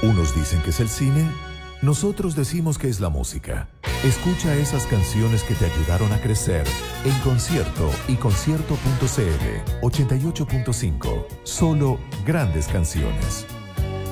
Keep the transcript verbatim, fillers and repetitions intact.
Unos dicen que es el cine, nosotros decimos que es la música. Escucha esas canciones que te ayudaron a crecer en Concierto y concierto punto c l ochenta y ocho punto cinco. Solo grandes canciones.